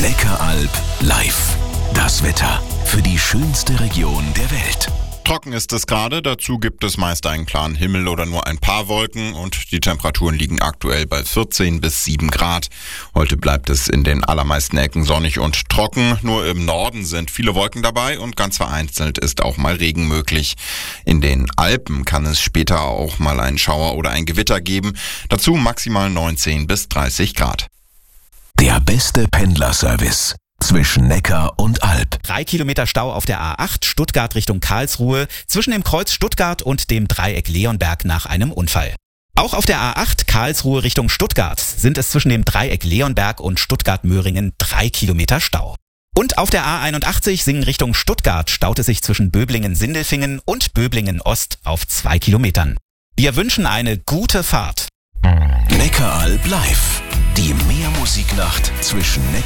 Neckaralb live. Das Wetter für die schönste Region der Welt. Trocken ist es gerade, dazu gibt es meist einen klaren Himmel oder nur ein paar Wolken und die Temperaturen liegen aktuell bei 14 bis 7 Grad. Heute bleibt es in den allermeisten Ecken sonnig und trocken, nur im Norden sind viele Wolken dabei und ganz vereinzelt ist auch mal Regen möglich. In den Alpen kann es später auch mal einen Schauer oder ein Gewitter geben, dazu maximal 19 bis 30 Grad. Der beste Pendlerservice zwischen Neckar und Alb. 3 Kilometer Stau auf der A8 Stuttgart Richtung Karlsruhe zwischen dem Kreuz Stuttgart und dem Dreieck Leonberg nach einem Unfall. Auch auf der A8 Karlsruhe Richtung Stuttgart sind es zwischen dem Dreieck Leonberg und Stuttgart-Möhringen 3 Kilometer Stau. Und auf der A81 Singen Richtung Stuttgart staut es sich zwischen Böblingen-Sindelfingen und Böblingen-Ost auf 2 Kilometern. Wir wünschen eine gute Fahrt. Neckaralb live. Die Meermusiknacht zwischen Neckar